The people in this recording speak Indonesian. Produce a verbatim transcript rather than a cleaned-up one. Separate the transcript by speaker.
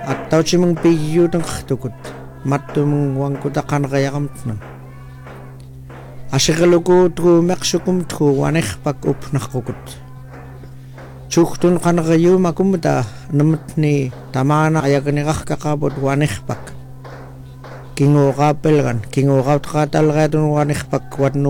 Speaker 1: Atau cimeng piyu teng tukut matu meng kuta kan kaya kamtnan asikaluku tru meksukum tru waneh pak up nakukut cuktun kan kayu makumta nemet ni tamana aya kenikah kakabot waneh pak kingo kapel kan kingo kaut katal katun waneh pak wat